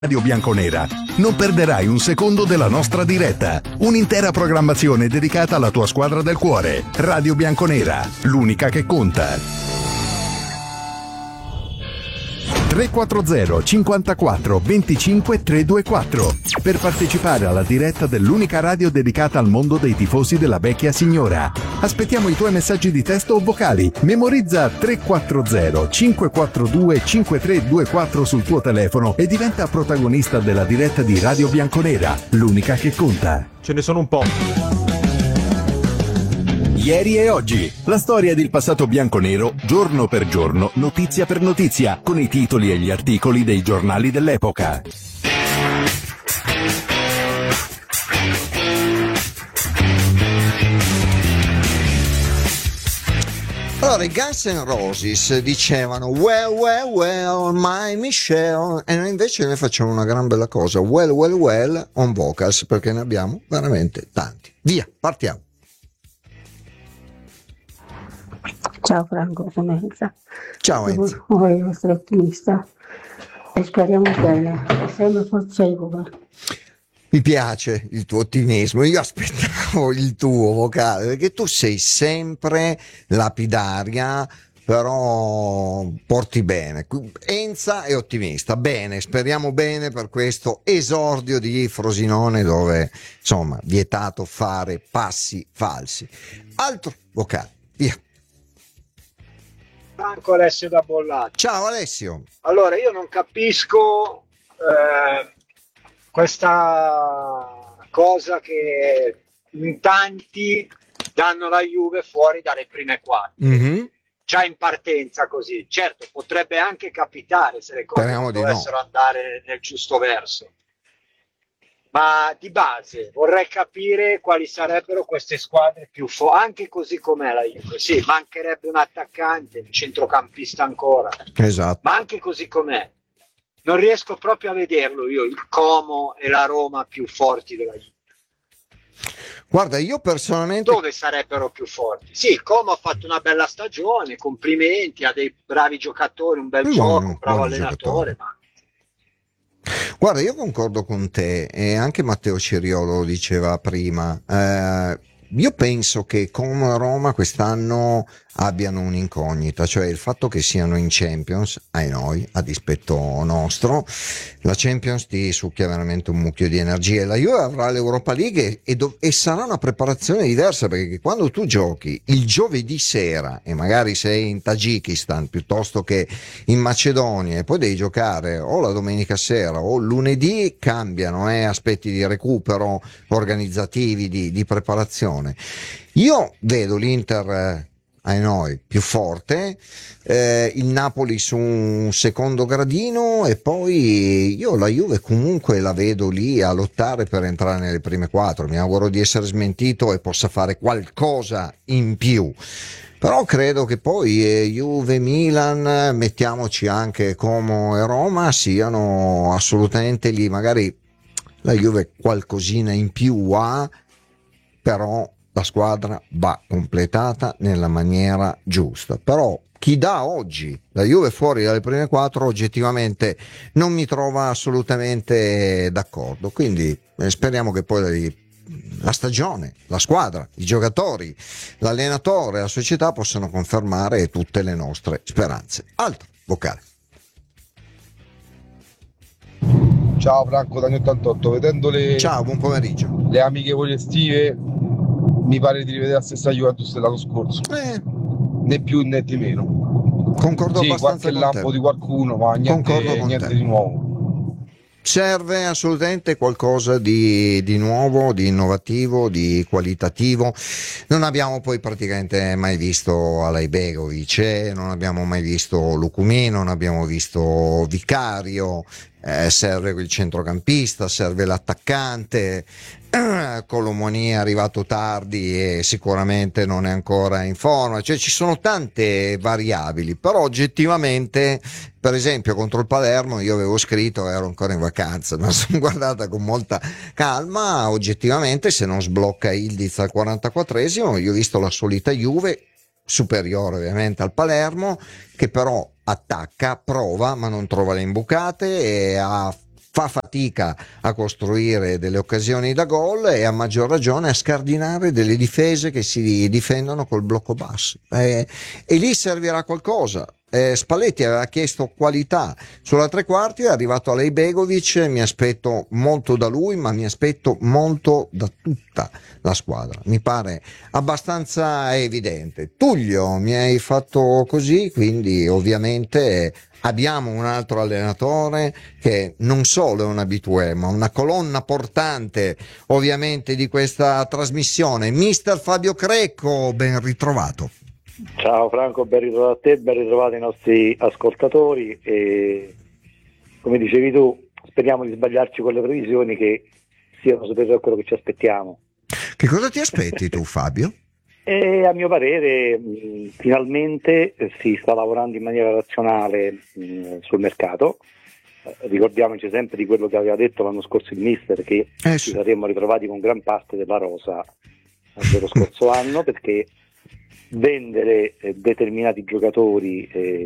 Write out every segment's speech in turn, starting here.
Radio Bianconera. Non perderai un secondo della nostra diretta. Un'intera programmazione dedicata alla tua squadra del cuore. Radio Bianconera, l'unica che conta. 340 54 25 324 per partecipare alla diretta dell'unica radio dedicata al mondo dei tifosi della vecchia signora. Aspettiamo i tuoi messaggi di testo o vocali. Memorizza 340 542 5324 sul tuo telefono e diventa protagonista della diretta di Radio Bianconera, l'unica che conta. Ce ne sono un po'. Ieri e oggi, la storia del passato bianconero, giorno per giorno, notizia per notizia, con i titoli e gli articoli dei giornali dell'epoca. Allora, i Guns N' Roses dicevano well, well, well, my Michelle, e noi invece ne facciamo una gran bella cosa, well, well, well, on vocals, perché ne abbiamo veramente tanti. Via, partiamo. Ciao Franco, come Enza. Ciao Enza. Voglio essere ottimista e speriamo bene, è sempre forcevole. Mi piace il tuo ottimismo, io aspettavo il tuo vocale, perché tu sei sempre lapidaria, però porti bene. Enza è ottimista, bene, speriamo bene per questo esordio di Frosinone dove, insomma, vietato fare passi falsi. Altro vocale, via. Franco, Alessio da Bollaccio. Ciao Alessio. Allora, io non capisco questa cosa che in tanti danno la Juve fuori dalle prime quattro. Mm-hmm. Già in partenza così. Certo, potrebbe anche capitare se le cose dovessero andare nel giusto verso. Ma di base vorrei capire quali sarebbero queste squadre più forti, anche così com'è la Juve. Sì, mancherebbe un attaccante, un centrocampista ancora. Esatto. Ma anche così com'è. Non riesco proprio a vederlo io, il Como e la Roma più forti della Juve. Guarda, io personalmente... Dove sarebbero più forti? Sì, il Como ha fatto una bella stagione, complimenti, ha dei bravi giocatori, un bel gioco, un bravo allenatore, ma... Guarda, io concordo con te e anche Matteo Ciriolo lo diceva prima. Io penso che Como e Roma quest'anno abbiano un'incognita, cioè il fatto che siano in Champions, ai noi, a dispetto nostro, la Champions ti succhia veramente un mucchio di energie. La Juve avrà l'Europa League e sarà una preparazione diversa, perché quando tu giochi il giovedì sera e magari sei in Tagikistan piuttosto che in Macedonia e poi devi giocare o la domenica sera o lunedì, cambiano aspetti di recupero, organizzativi, di preparazione. Io vedo l'Inter ai noi più forte, il Napoli su un secondo gradino, e poi io la Juve comunque la vedo lì a lottare per entrare nelle prime quattro. Mi auguro di essere smentito e possa fare qualcosa in più, però credo che poi Juve, Milan, mettiamoci anche Como e Roma, siano assolutamente lì. Magari la Juve qualcosina in più ha, però la squadra va completata nella maniera giusta. Però chi dà oggi la Juve fuori dalle prime quattro oggettivamente non mi trova assolutamente d'accordo, quindi speriamo che poi la stagione, la squadra, i giocatori, l'allenatore, la società possano confermare tutte le nostre speranze. Altro vocale. Ciao Franco, Dani 88, vedendo Ciao, buon pomeriggio. Le amichevoli estive mi pare di rivedere la stessa Juventus dell'anno scorso, né più né di meno. Concordo sì, abbastanza qualche lampo te. Di qualcuno, ma niente di nuovo. Serve assolutamente qualcosa di nuovo, di innovativo, di qualitativo. Non abbiamo poi praticamente mai visto Alajbegovic, non abbiamo mai visto Lucumí, non abbiamo visto Vicario, serve il centrocampista, serve l'attaccante. Colomoni è arrivato tardi e sicuramente non è ancora in forma, cioè ci sono tante variabili, però oggettivamente, per esempio contro il Palermo, io avevo scritto, ero ancora in vacanza, ma sono guardata con molta calma, oggettivamente se non sblocca Ildiz al 44esimo, io ho visto la solita Juve, superiore ovviamente al Palermo, che però attacca, prova ma non trova le imbucate e ha fa fatica a costruire delle occasioni da gol e a maggior ragione a scardinare delle difese che si difendono col blocco basso, e lì servirà qualcosa. Spalletti aveva chiesto qualità sulla tre quarti, è arrivato Alej Begovic, mi aspetto molto da lui, ma mi aspetto molto da tutta la squadra, mi pare abbastanza evidente. Tullio, mi hai fatto così, quindi ovviamente abbiamo un altro allenatore che non solo è un habitué, ma una colonna portante ovviamente di questa trasmissione, mister Fabio Crecco, ben ritrovato. Ciao Franco, ben ritrovato a te, ben ritrovato ai nostri ascoltatori e come dicevi tu, speriamo di sbagliarci con le previsioni che siano superiori a quello che ci aspettiamo. Che cosa ti aspetti tu, Fabio? E a mio parere finalmente si sta lavorando in maniera razionale sul mercato. Ricordiamoci sempre di quello che aveva detto l'anno scorso il mister, che ci saremmo ritrovati con gran parte della rosa dello scorso anno, perché vendere determinati giocatori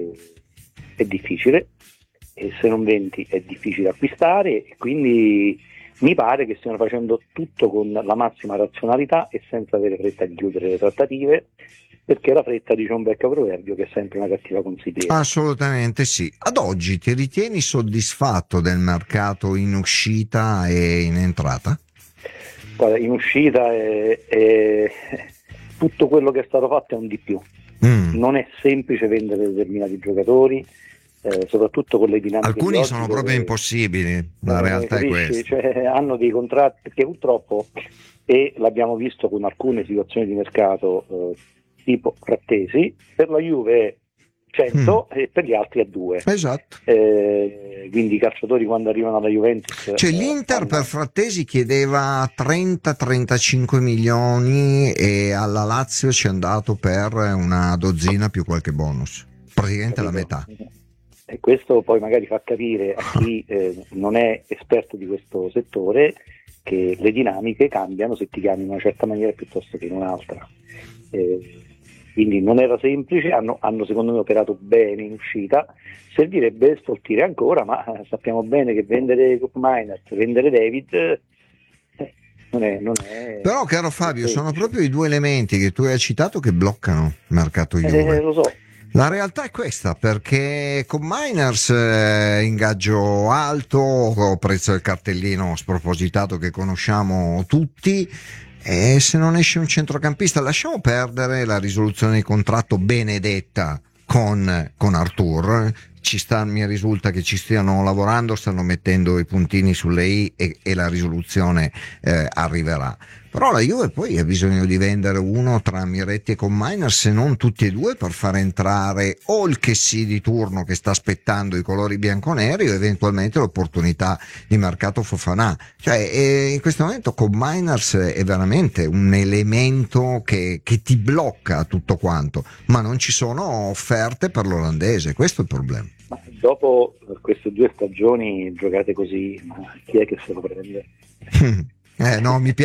è difficile, e se non vendi è difficile acquistare, e quindi mi pare che stiano facendo tutto con la massima razionalità e senza avere fretta di chiudere le trattative, perché la fretta, dice un vecchio proverbio, che è sempre una cattiva consigliera. Assolutamente sì. Ad oggi ti ritieni soddisfatto del mercato in uscita e in entrata? Guarda, in uscita è tutto quello che è stato fatto è un di più. Non è semplice vendere determinati giocatori, soprattutto con le dinamiche. Alcuni sono proprio impossibili, la realtà è questa. Cioè, hanno dei contratti, perché purtroppo, e l'abbiamo visto con alcune situazioni di mercato tipo Frattesi, per la Juve è 100 e per gli altri è 2. Esatto. Quindi i calciatori quando arrivano alla Juventus, cioè l'Inter per Frattesi chiedeva 30-35 milioni e alla Lazio ci è andato per una dozzina più qualche bonus, praticamente la metà. E questo poi magari fa capire a chi non è esperto di questo settore che le dinamiche cambiano se ti chiami in una certa maniera piuttosto che in un'altra. Quindi non era semplice, hanno secondo me operato bene in uscita, servirebbe sfoltire ancora, ma sappiamo bene che vendere Koopmeiners, vendere David non è. Però caro Fabio, sono proprio i due elementi che tu hai citato che bloccano il mercato Juve. Lo so. La realtà è questa, perché con Miners ingaggio alto, prezzo del cartellino spropositato che conosciamo tutti, e se non esce un centrocampista lasciamo perdere la risoluzione di contratto benedetta con Arthur. Mi risulta che ci stiano lavorando, stanno mettendo i puntini sulle i e la risoluzione arriverà. Però la Juve poi ha bisogno di vendere uno tra Miretti e Koopmeiners, se non tutti e due, per far entrare o il Chessy di turno che sta aspettando i colori bianconeri o eventualmente l'opportunità di mercato Fofana. Cioè in questo momento Koopmeiners è veramente un elemento che ti blocca tutto quanto, ma non ci sono offerte per l'olandese, questo è il problema. Ma dopo queste 2 stagioni giocate così, ma chi è che se lo prende? No, mi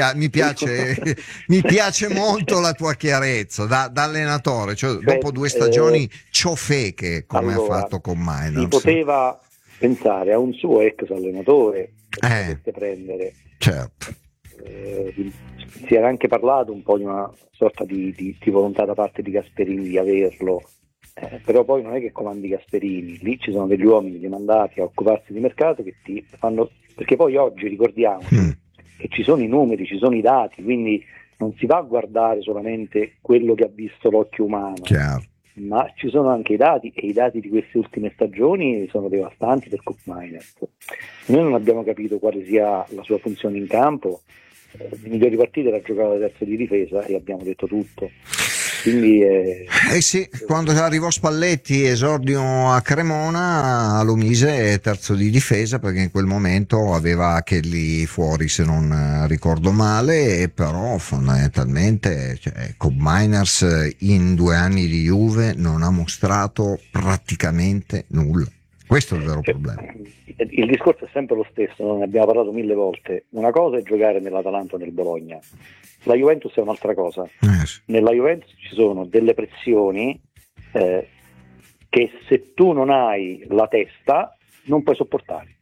piace molto la tua chiarezza da allenatore, cioè dopo 2 stagioni ciofeche come ha fatto con Miners. Si poteva pensare a un suo ex allenatore che prendere. Certo. Si era anche parlato un po' di una sorta di volontà da parte di Gasperini di averlo, però poi non è che comandi Gasperini, lì ci sono degli uomini demandati a occuparsi di mercato che ti fanno, perché poi oggi ricordiamo che ci sono i numeri, ci sono i dati, quindi non si va a guardare solamente quello che ha visto l'occhio umano. Chiaro. Ma ci sono anche i dati, e i dati di queste ultime stagioni sono devastanti per Koopmeiners. Noi non abbiamo capito quale sia la sua funzione in campo, le migliori partite l'ha giocato da terzo di difesa e abbiamo detto tutto. Quindi sì, quando arrivò Spalletti esordio a Cremona lo mise terzo di difesa, perché in quel momento aveva Kelly fuori se non ricordo male, però fondamentalmente Koopmeiners in 2 anni di Juve non ha mostrato praticamente nulla. Questo è il vero problema. Il discorso è sempre lo stesso, ne abbiamo parlato 1000 volte. Una cosa è giocare nell'Atalanta o nel Bologna, la Juventus è un'altra cosa. Sì. Nella Juventus ci sono delle pressioni che se tu non hai la testa non puoi sopportare.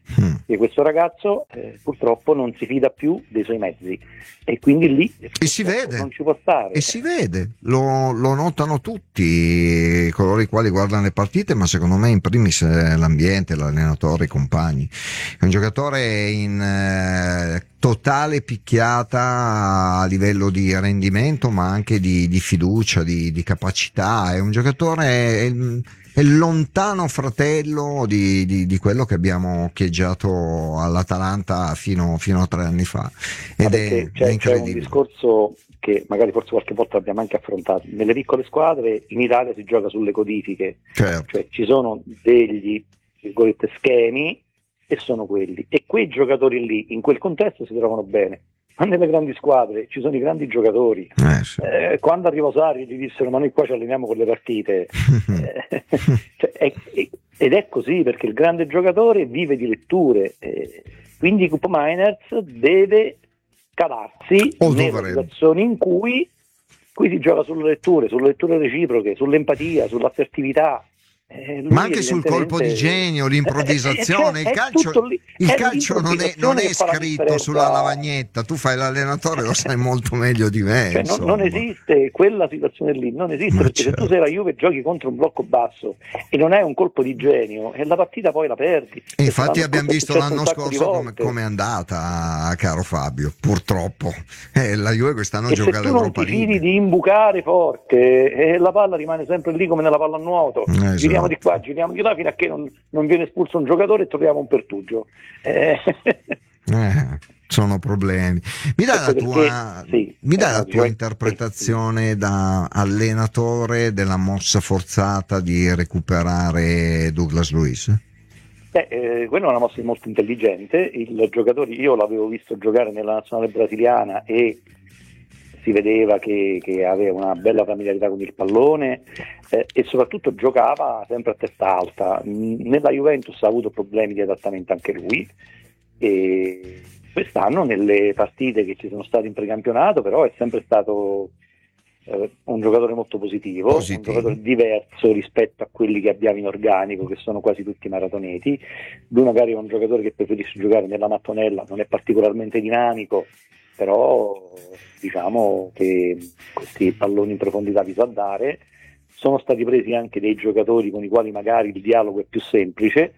che questo ragazzo purtroppo non si fida più dei suoi mezzi e quindi lì si vede, non ci può stare. E si vede, lo notano tutti coloro i quali guardano le partite, ma secondo me in primis l'ambiente, l'allenatore, i compagni. È un giocatore in totale picchiata a livello di rendimento, ma anche di fiducia, di capacità. È un giocatore, è il lontano fratello di quello che abbiamo occhieggiato all'Atalanta fino a 3 anni fa, ed è incredibile. C'è un discorso che magari forse qualche volta abbiamo anche affrontato. Nelle piccole squadre in Italia si gioca sulle codifiche, certo. Cioè ci sono degli, virgolette, schemi e sono quelli, e quei giocatori lì in quel contesto si trovano bene. Ma nelle grandi squadre ci sono i grandi giocatori. Sì. Quando arrivò Sarri gli dissero: ma noi qua ci alleniamo con le partite. Ed è così, perché il grande giocatore vive di letture, quindi Koop Meiners deve calarsi nelle situazioni in cui si gioca sulle letture reciproche, sull'empatia, sull'assertività. Ma anche sul colpo di genio, l'improvvisazione, il calcio non è scritto sulla lavagnetta, tu fai l'allenatore, lo sai molto meglio di me. Cioè, non esiste quella situazione lì, non esiste. Ma perché certo. Se tu sei la Juve e giochi contro un blocco basso e non hai un colpo di genio, e la partita poi la perdi. E infatti abbiamo visto l'anno scorso come è andata, caro Fabio, purtroppo la Juve quest'anno gioca l'Europa League. Se tu non ti fidi di imbucare forte, la palla rimane sempre lì come nella pallanuoto. Esatto. Giriamo di qua, giriamo di là, fino a che non viene espulso un giocatore e troviamo un Pertugio. Sono problemi. Mi dai la tua interpretazione da allenatore della mossa forzata di recuperare Douglas Luiz? Quella è una mossa molto intelligente. Il giocatore, io l'avevo visto giocare nella nazionale brasiliana e si vedeva che aveva una bella familiarità con il pallone, e soprattutto giocava sempre a testa alta. Nella Juventus ha avuto problemi di adattamento anche lui, e quest'anno nelle partite che ci sono state in precampionato però è sempre stato un giocatore molto positivo, un giocatore diverso rispetto a quelli che abbiamo in organico, che sono quasi tutti maratoneti. Lui magari è un giocatore che preferisce giocare nella mattonella, non è particolarmente dinamico, però diciamo che questi palloni in profondità li sa dare. Sono stati presi anche dei giocatori con i quali magari il dialogo è più semplice,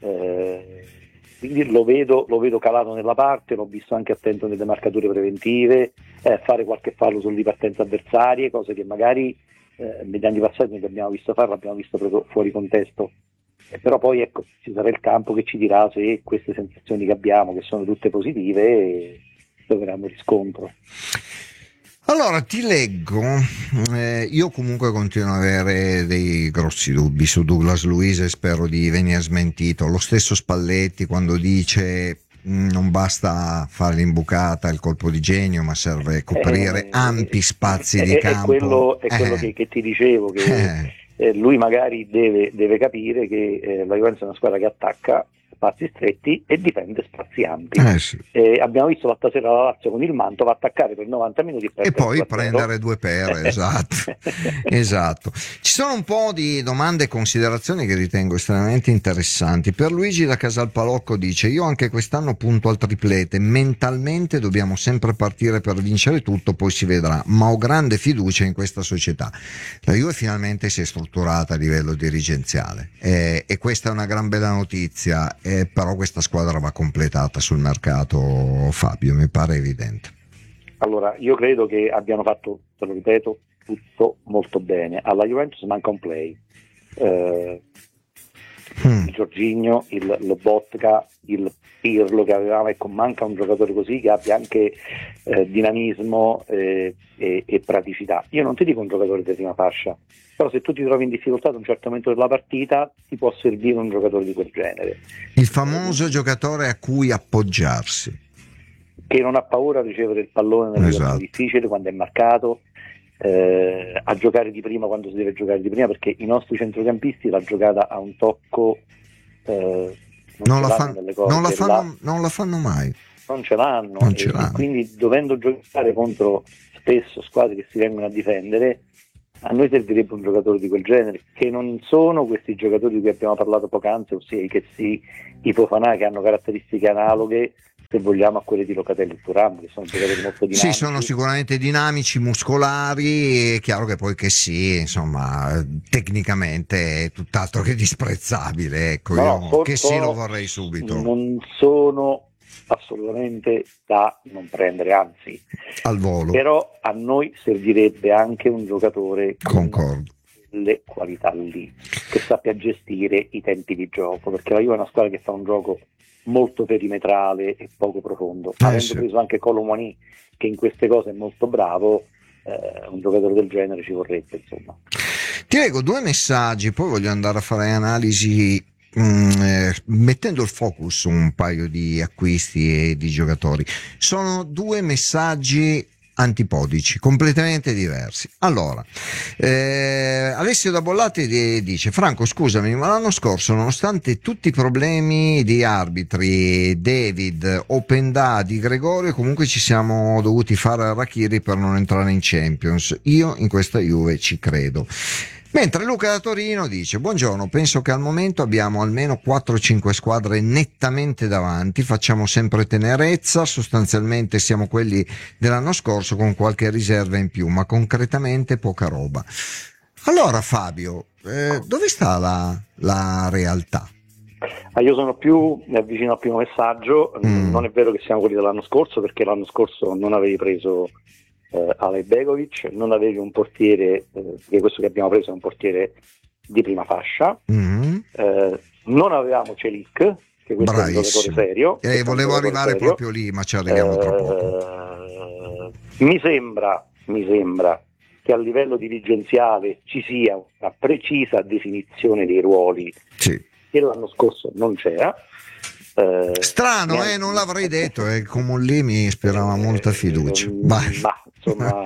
quindi lo vedo calato nella parte, l'ho visto anche attento nelle marcature preventive, fare qualche fallo sulle ripartenze avversarie, cose che magari negli anni passati non abbiamo visto fare, l'abbiamo visto proprio fuori contesto. Però poi ecco, ci sarà il campo che ci dirà se queste sensazioni che abbiamo, che sono tutte positive, troveranno riscontro. Allora ti leggo, io comunque continuo ad avere dei grossi dubbi su Douglas Luiz e spero di venire smentito. Lo stesso Spalletti quando dice non basta fare l'imbucata, il colpo di genio, ma serve coprire ampi spazi di campo. È quello che ti dicevo, che lui magari deve capire che la Juventus è una squadra che attacca spazi stretti e difende spazi ampi. Sì. Abbiamo visto l'altra sera la Lazio con il Manto, va a attaccare per 90 minuti e poi prendere 2 pere. Esatto. Ci sono un po' di domande e considerazioni che ritengo estremamente interessanti. Pierluigi da Casalpalocco dice: io anche quest'anno punto al triplete, mentalmente dobbiamo sempre partire per vincere tutto, poi si vedrà, ma ho grande fiducia in questa società. La Juve finalmente si è strutturata a livello dirigenziale, e questa è una gran bella notizia. Però questa squadra va completata sul mercato, Fabio, mi pare evidente. Allora, io credo che abbiano fatto, te lo ripeto, tutto molto bene. Alla Juventus manca un play, il Jorginho, il Lobotka, il Pirlo che avevamo, ecco, manca un giocatore così che abbia anche dinamismo e praticità. Io non ti dico un giocatore di prima fascia, però se tu ti trovi in difficoltà ad un certo momento della partita ti può servire un giocatore di quel genere. Il famoso giocatore a cui appoggiarsi, che non ha paura a ricevere il pallone nelle situazioni difficili, quando è marcato, a giocare di prima quando si deve giocare di prima, perché i nostri centrocampisti la giocata a un tocco non la fanno mai. Non ce l'hanno. Quindi dovendo giocare contro spesso squadre che si vengono a difendere, a noi servirebbe un giocatore di quel genere, che non sono questi giocatori di cui abbiamo parlato poc'anzi, ossia i Fofana, che hanno caratteristiche analoghe, se vogliamo, a quelle di Locatelli e Thuram, che sono giocatori molto dinamici. Sì, sono sicuramente dinamici, muscolari, è chiaro che poi che sì, insomma, tecnicamente è tutt'altro che disprezzabile, ecco, io che sì lo vorrei subito. Non sono assolutamente da non prendere, anzi al volo, però a noi servirebbe anche un giocatore con le qualità lì, che sappia gestire i tempi di gioco, perché la Juve è una squadra che fa un gioco molto perimetrale e poco profondo, avendo preso anche Colomani, che in queste cose è molto bravo, un giocatore del genere ci vorrebbe, insomma. Ti leggo 2 messaggi, poi voglio andare a fare analisi mettendo il focus su un paio di acquisti e di giocatori. Sono 2 messaggi antipodici, completamente diversi. Allora, Alessio da Bollate dice: Franco, scusami, ma l'anno scorso, nonostante tutti i problemi di arbitri, David, Openda, Di Gregorio, comunque ci siamo dovuti fare arachiri per non entrare in Champions. Io in questa Juve ci credo. Mentre Luca da Torino dice: buongiorno, penso che al momento abbiamo almeno 4-5 squadre nettamente davanti, facciamo sempre tenerezza, sostanzialmente siamo quelli dell'anno scorso con qualche riserva in più, ma concretamente poca roba. Allora Fabio, dove sta la realtà? Io sono mi avvicino al primo messaggio. Non è vero che siamo quelli dell'anno scorso, perché l'anno scorso non avevi preso Ale Begovic, non avevi un portiere, che questo che abbiamo preso è un portiere di prima fascia, non avevamo Celic, che questo è un giocatore serio, volevo arrivare serio. Proprio lì, ma ci arriviamo tra poco. Mi sembra che a livello dirigenziale ci sia una precisa definizione dei ruoli, che l'anno scorso non c'era. Strano, non l'avrei detto, come lì mi ispirava molta fiducia. Ma insomma,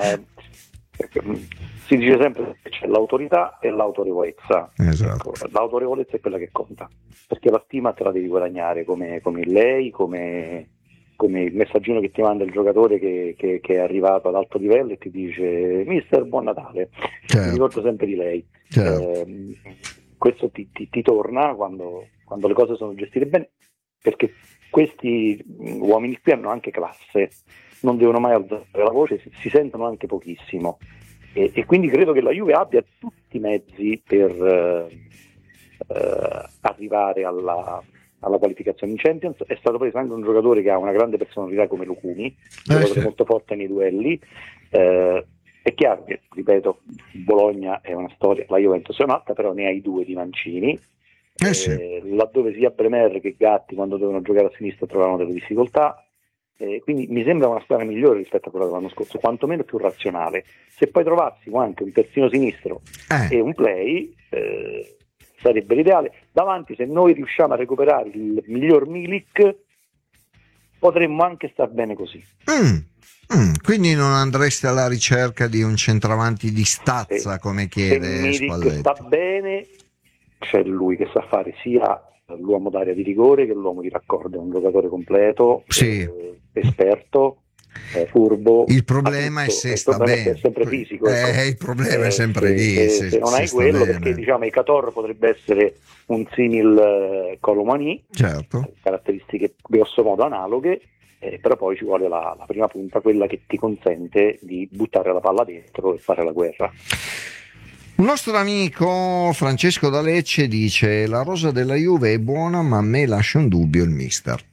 si dice sempre che c'è l'autorità e l'autorevolezza. Esatto. Ecco, l'autorevolezza è quella che conta, perché la stima te la devi guadagnare come lei, come il messaggino che ti manda il giocatore che è arrivato ad alto livello e ti dice: mister, buon Natale. Certo. Mi ricordo sempre di lei. Certo. Questo ti torna quando le cose sono gestite bene, perché questi uomini qui hanno anche classe, non devono mai alzare la voce, si sentono anche pochissimo, e quindi credo che la Juve abbia tutti i mezzi per arrivare alla qualificazione in Champions. È stato preso anche un giocatore che ha una grande personalità come Lucumi, un giocatore molto forte nei duelli. È chiaro che, ripeto, Bologna è una storia, la Juventus è un'altra, però ne hai 2 di mancini. Laddove sia Bremer che Gatti, quando devono giocare a sinistra, trovano delle difficoltà, quindi mi sembra una squadra migliore rispetto a quella dell'anno scorso, quantomeno più razionale. Se poi trovassimo anche un terzino sinistro e un play, sarebbe l'ideale. Davanti, se noi riusciamo a recuperare il miglior Milik, potremmo anche star bene così. Quindi non andreste alla ricerca di un centravanti di stazza, come chiede Spalletti? Se sta bene, c'è lui che sa fare sia l'uomo d'area di rigore che l'uomo di raccordo, è un giocatore completo, esperto, furbo. Il problema è se sta bene, è sempre fisico, il problema è sempre lì, se non hai quello bene. Perché diciamo Icator potrebbe essere un simil Colomani, certo, caratteristiche grosso modo analoghe, però poi ci vuole la prima punta, quella che ti consente di buttare la palla dentro e fare la guerra. Un nostro amico Francesco da Lecce dice: la rosa della Juve è buona, ma a me lascia un dubbio il mister.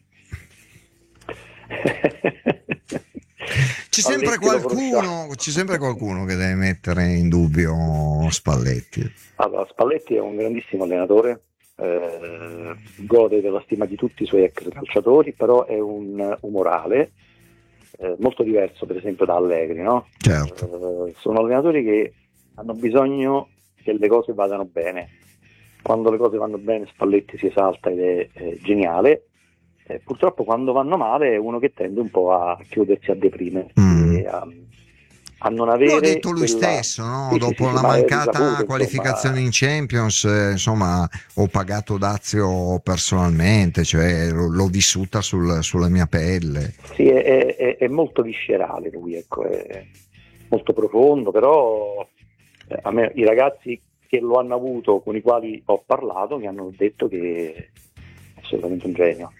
C'è sempre qualcuno che deve mettere in dubbio Spalletti. Allora, Spalletti è un grandissimo allenatore, gode della stima di tutti i suoi ex calciatori, però è un umorale molto diverso, per esempio, da Allegri, no? Certo. Sono allenatori che hanno bisogno che le cose vadano bene. Quando le cose vanno bene Spalletti si esalta ed è geniale. Purtroppo quando vanno male è uno che tende un po' a chiudersi, a deprimere, a non avere. Lo ha detto lui stesso, no? Dopo la mancata qualificazione in Champions, insomma, ho pagato dazio personalmente, cioè l'ho vissuta sulla mia pelle. Sì, è molto viscerale lui, ecco, è molto profondo, però A me i ragazzi che lo hanno avuto, con i quali ho parlato, mi hanno detto che è assolutamente un genio.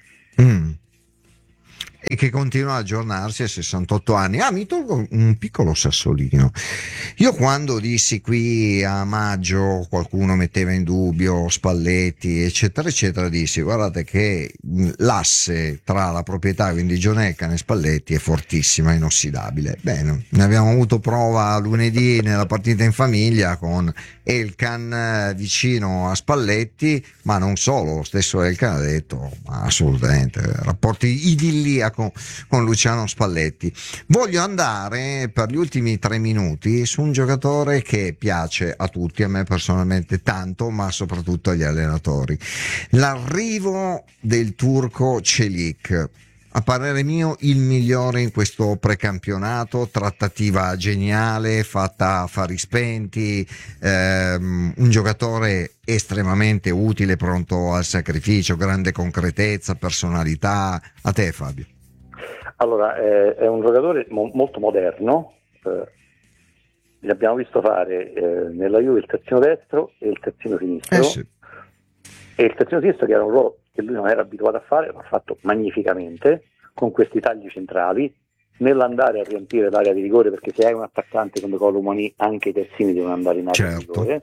E che continua a aggiornarsi a 68 anni. Mi tolgo un piccolo sassolino. Io quando dissi qui a maggio, qualcuno metteva in dubbio Spalletti, eccetera, eccetera, dissi: guardate che l'asse tra la proprietà, quindi John Elkann e Spalletti, è fortissima, inossidabile. Bene, ne abbiamo avuto prova lunedì nella partita in famiglia con Elkann vicino a Spalletti, ma non solo, lo stesso Elkann ha detto assolutamente rapporti idilliaci con Luciano Spalletti. Voglio andare per gli ultimi 3 minuti su un giocatore che piace a tutti, a me personalmente tanto, ma soprattutto agli allenatori. L'arrivo del turco Çelik, a parere mio il migliore in questo precampionato, trattativa geniale fatta a fari spenti, un giocatore estremamente utile, pronto al sacrificio, grande concretezza, personalità. A te, Fabio. Allora, è un giocatore molto moderno, li abbiamo visto fare nella Juve il terzino destro e il terzino sinistro, Sì. E il terzino sinistro, che era un ruolo che lui non era abituato a fare, l'ha fatto magnificamente, con questi tagli centrali, nell'andare a riempire l'area di rigore, perché se hai un attaccante come Colomani anche i terzini devono andare in area di rigore.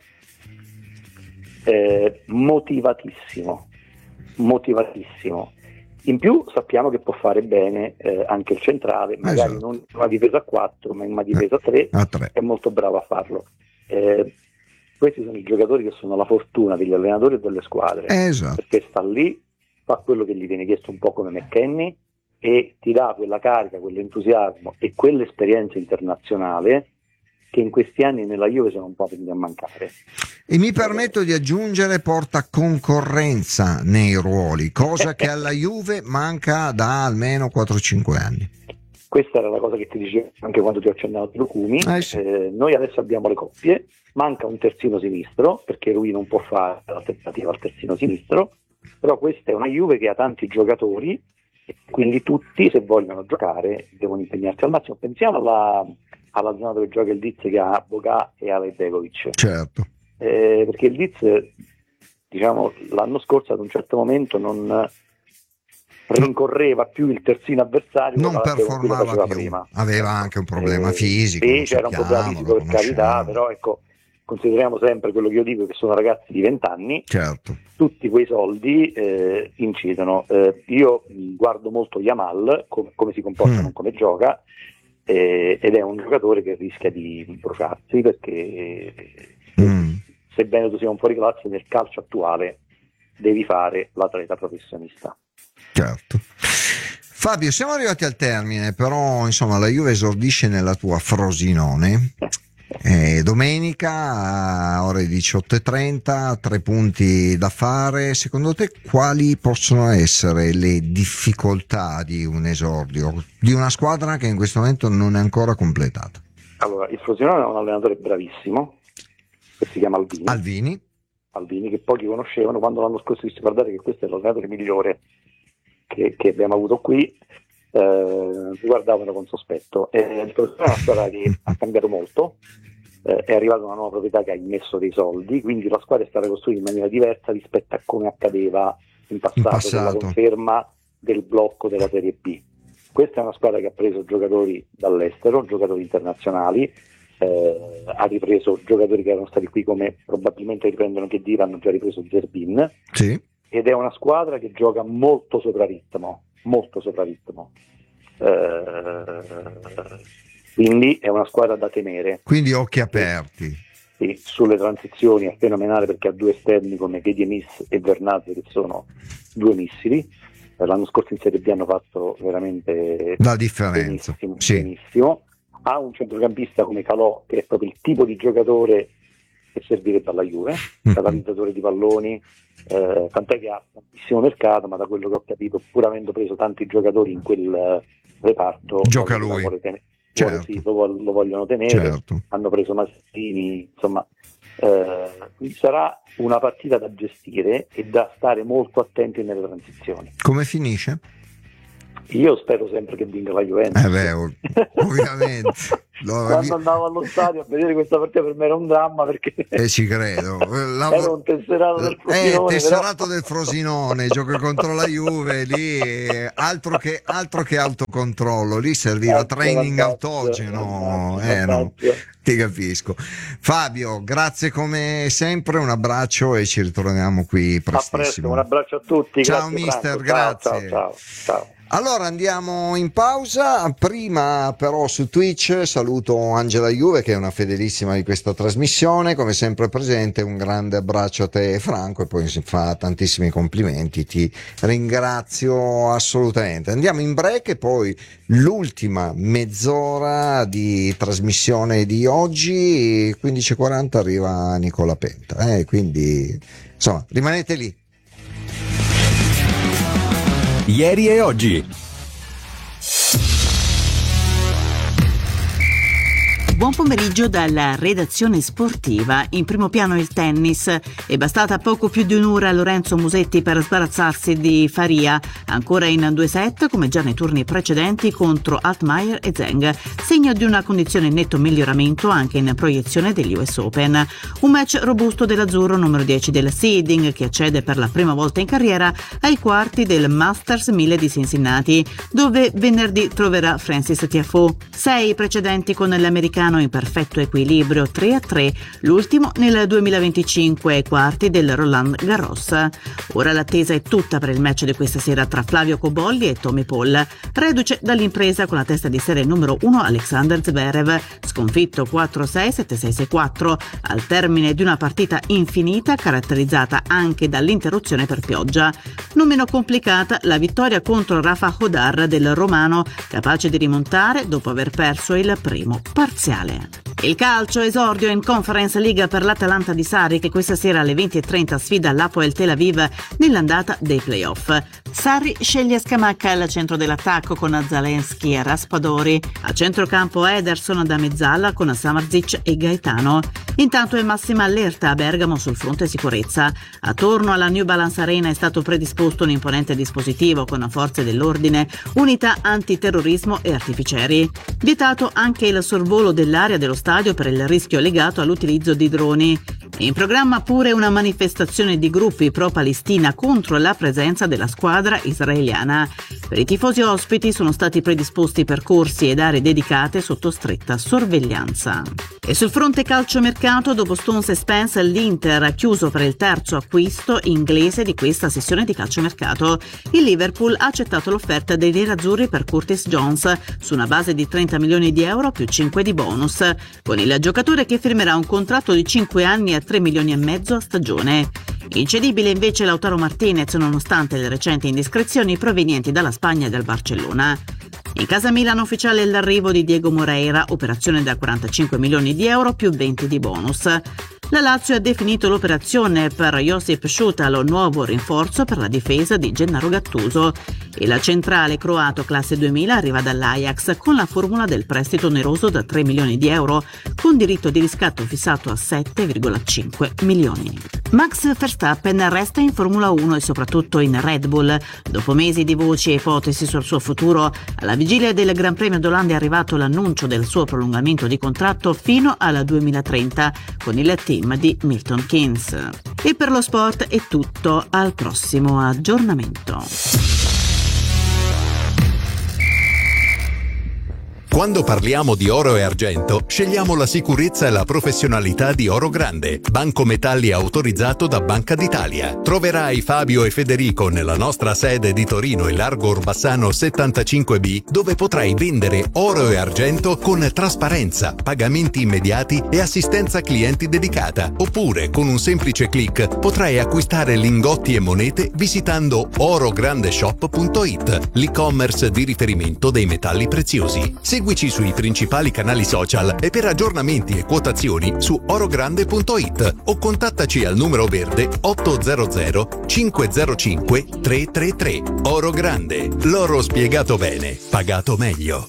Motivatissimo. In più sappiamo che può fare bene anche il centrale, magari non una difesa a 4, ma in una difesa a 3, è molto bravo a farlo. Questi sono i giocatori che sono la fortuna degli allenatori e delle squadre, perché sta lì, fa quello che gli viene chiesto, un po' come McKennie, e ti dà quella carica, quell'entusiasmo e quell'esperienza internazionale che in questi anni nella Juve sono un po' venuti a mancare. E mi permetto di aggiungere, porta concorrenza nei ruoli, cosa che alla Juve manca da almeno 4-5 anni. Questa era la cosa che ti dicevo anche quando ti ho accennato Lucumi. Noi adesso abbiamo le coppie, manca un terzino sinistro, perché lui non può fare l'alternativa al terzino sinistro, però questa è una Juve che ha tanti giocatori e quindi tutti, se vogliono giocare, devono impegnarsi al massimo. Pensiamo alla zona dove gioca il Diz, che ha Boga e Alejbegovic. Certo. Perché il Diz, diciamo, l'anno scorso ad un certo momento non rincorreva più il terzino avversario, non performava più, prima. Aveva anche un problema fisico. Sì, c'era un problema fisico, per carità, però ecco, consideriamo sempre quello che io dico, che sono ragazzi di 20 anni, certo. Tutti quei soldi incidono. Io guardo molto Yamal, come si comporta, non come gioca, ed è un giocatore che rischia di bruciarsi, perché sebbene tu sia un fuoriclasse, nel calcio attuale devi fare l'atleta professionista. Certo. Fabio, siamo arrivati al termine, però insomma la Juve esordisce nella tua Frosinone. Domenica a ore 18:30, 3 punti da fare. Secondo te quali possono essere le difficoltà di un esordio di una squadra che in questo momento non è ancora completata? Allora, il Frosinone ha un allenatore bravissimo che si chiama Albini, che pochi conoscevano. Quando l'anno scorso dissi: guardate che questo è l'allenatore migliore che abbiamo avuto qui, si guardavano con sospetto. Il Frosinone è una squadra che ha cambiato molto, è arrivata una nuova proprietà che ha immesso dei soldi, quindi la squadra è stata costruita in maniera diversa rispetto a come accadeva in passato. Con la conferma del blocco della Serie B. Questa è una squadra che ha preso giocatori dall'estero, giocatori internazionali, ha ripreso giocatori che erano stati qui, come probabilmente riprendono che dire, hanno già ripreso Zerbin, sì. Ed è una squadra che gioca molto sopra ritmo. Quindi è una squadra da temere. Quindi occhi aperti. Sì, sulle transizioni è fenomenale, perché ha due esterni come Gediemis e Bernazzi, che sono due missili. L'anno scorso in Serie B hanno fatto veramente la differenza. Benissimo. Ha un centrocampista come Calò, che è proprio il tipo di giocatore che servirebbe alla Juve, catalizzatore di palloni, tant'è che ha tantissimo mercato, ma da quello che ho capito, pur avendo preso tanti giocatori in quel reparto, gioca lui. Lo vogliono tenere, certo. Hanno preso Massini, insomma, sarà una partita da gestire e da stare molto attenti nelle transizioni. Come finisce? Io spero sempre che vinca la Juventus. Ovviamente. Quando andavo allo stadio a vedere questa partita per me era un dramma, perché ci credo. Era un tesserato del Frosinone. Tesserato del Frosinone, gioca contro la Juve, lì altro che autocontrollo, lì serviva training autogeno. No, ti capisco. Fabio, grazie come sempre, un abbraccio e ci ritroviamo qui prestissimo. A presto, un abbraccio a tutti. Ciao grazie, mister, Franco. grazie. Ciao. Allora andiamo in pausa, prima però su Twitch saluto Angela Juve, che è una fedelissima di questa trasmissione, come sempre presente. Un grande abbraccio a te Franco, e poi si fa tantissimi complimenti, ti ringrazio assolutamente. Andiamo in break e poi l'ultima mezz'ora di trasmissione di oggi, 15:40 arriva Nicola Penta, quindi insomma rimanete lì. Ieri e oggi. Buon pomeriggio dalla redazione sportiva. In primo piano il tennis. È bastata poco più di un'ora a Lorenzo Musetti per sbarazzarsi di Faria, ancora in 2 set come già nei turni precedenti contro Altmaier e Zheng, segno di una condizione in netto miglioramento anche in proiezione degli US Open. Un match robusto dell'azzurro, numero 10 del seeding, che accede per la prima volta in carriera ai quarti del Masters 1000 di Cincinnati, dove venerdì troverà Francis Tiafoe. 6 precedenti con l'americano in perfetto equilibrio, 3-3, l'ultimo nel 2025 ai quarti del Roland Garros. Ora l'attesa è tutta per il match di questa sera tra Flavio Cobolli e Tommy Paul, reduce dall'impresa con la testa di serie numero 1 Alexander Zverev, sconfitto 4-6, 7-6, 6-4 al termine di una partita infinita caratterizzata anche dall'interruzione per pioggia. Non meno complicata la vittoria contro Rafa Hodar del romano, capace di rimontare dopo aver perso il primo parziale. Il calcio, esordio in Conference League per l'Atalanta di Sarri, che questa sera alle 20:30 sfida l'Hapoel Tel Aviv nell'andata dei playoff. Sarri sceglie Scamacca al centro dell'attacco con Zalewski e Raspadori, a centrocampo Ederson da mezzala con Samardzic e Gaetano. Intanto è massima allerta a Bergamo sul fronte sicurezza. Attorno alla New Balance Arena è stato predisposto un imponente dispositivo con forze dell'ordine, unità antiterrorismo e artificieri. Vietato anche il sorvolo dell'area dello stadio per il rischio legato all'utilizzo di droni. In programma pure una manifestazione di gruppi pro-Palestina contro la presenza della squadra israeliana. Per i tifosi ospiti sono stati predisposti percorsi ed aree dedicate sotto stretta sorveglianza. E sul fronte calciomercato, dopo Stones e Spence, l'Inter ha chiuso per il terzo acquisto inglese di questa sessione di calciomercato. Il Liverpool ha accettato l'offerta dei nerazzurri per Curtis Jones su una base di 30 milioni di euro più 5 di bonus, con il giocatore che firmerà un contratto di 5 anni a 3 milioni e mezzo a stagione. Incedibile invece Lautaro Martinez, nonostante le recenti indiscrezioni provenienti dalla Spagna e dal Barcellona. In casa Milan ufficiale l'arrivo di Diego Moreira, operazione da 45 milioni di euro più 20 di bonus. La Lazio ha definito l'operazione per Josip Šutal, nuovo rinforzo per la difesa di Gennaro Gattuso, e la centrale croato classe 2000 arriva dall'Ajax con la formula del prestito oneroso da 3 milioni di euro con diritto di riscatto fissato a 7,5 milioni. Max Verstappen resta in Formula 1 e soprattutto in Red Bull. Dopo mesi di voci e ipotesi sul suo futuro, alla vigilia del Gran Premio d'Olanda è arrivato l'annuncio del suo prolungamento di contratto fino al 2030 con il team di Milton Keynes. E per lo sport è tutto, al prossimo aggiornamento. Quando parliamo di oro e argento, scegliamo la sicurezza e la professionalità di Oro Grande, banco metalli autorizzato da Banca d'Italia. Troverai Fabio e Federico nella nostra sede di Torino in Largo Orbassano 75B, dove potrai vendere oro e argento con trasparenza, pagamenti immediati e assistenza clienti dedicata. Oppure, con un semplice click, potrai acquistare lingotti e monete visitando orograndeshop.it, l'e-commerce di riferimento dei metalli preziosi. Seguici sui principali canali social e per aggiornamenti e quotazioni su orogrande.it o contattaci al numero verde 800 505 333. Oro Grande, l'oro spiegato bene, pagato meglio.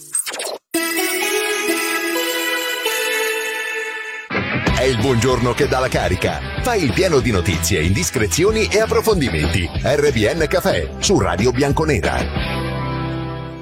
È il buongiorno che dà la carica. Fai il pieno di notizie, indiscrezioni e approfondimenti. RBN Café su Radio Bianconera.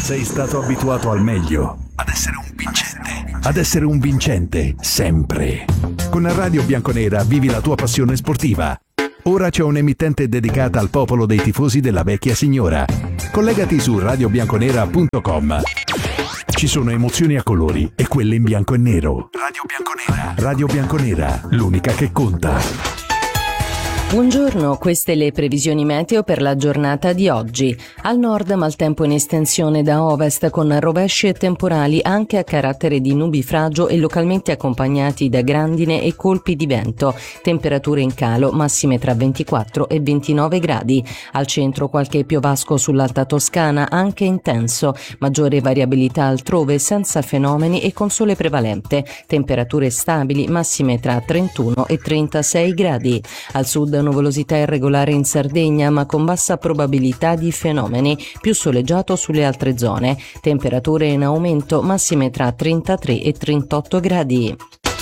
Sei stato abituato al meglio, ad essere un vincente, sempre. Con Radio Bianconera vivi la tua passione sportiva. Ora c'è un'emittente dedicata al popolo dei tifosi della vecchia signora. Collegati su radiobianconera.com. Ci sono emozioni a colori e quelle in bianco e nero. Radio Bianconera. Radio Bianconera, l'unica che conta. Buongiorno, queste le previsioni meteo per la giornata di oggi. Al nord maltempo in estensione da ovest con rovesci e temporali anche a carattere di nubifragio e localmente accompagnati da grandine e colpi di vento. Temperature in calo, massime tra 24 e 29 gradi. Al centro qualche piovasco sull'Alta Toscana, anche intenso. Maggiore variabilità altrove, senza fenomeni e con sole prevalente. Temperature stabili, massime tra 31 e 36 gradi. Al sud nuvolosità irregolare in Sardegna, ma con bassa probabilità di fenomeni, più soleggiato sulle altre zone. Temperature in aumento, massime tra 33 e 38 gradi.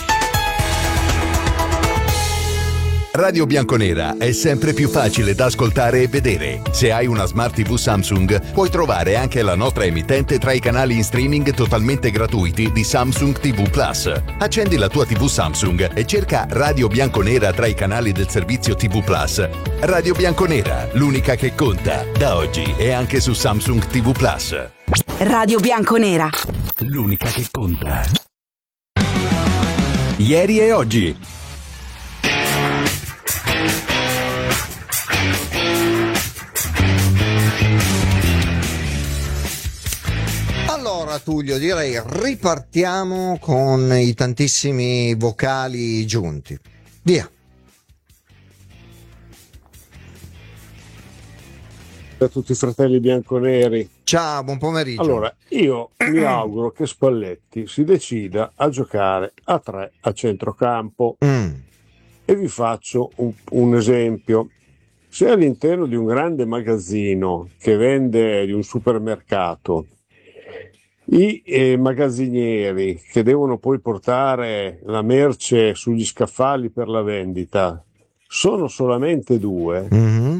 Radio Bianconera è sempre più facile da ascoltare e vedere. Se hai una Smart TV Samsung, puoi trovare anche la nostra emittente tra i canali in streaming totalmente gratuiti di Samsung TV Plus. Accendi la tua TV Samsung e cerca Radio Bianconera tra i canali del servizio TV Plus. Radio Bianconera, l'unica che conta. Da oggi è anche su Samsung TV Plus. Radio Bianconera, l'unica che conta. Ieri e oggi. Allora Tullio, direi ripartiamo con i tantissimi vocali giunti. Via. A tutti i fratelli bianconeri. Ciao, buon pomeriggio. Allora, io mi auguro che Spalletti si decida a giocare a 3 a centrocampo. E vi faccio un esempio. Se all'interno di un grande magazzino che vende di un supermercato i magazzinieri che devono poi portare la merce sugli scaffali per la vendita sono solamente 2,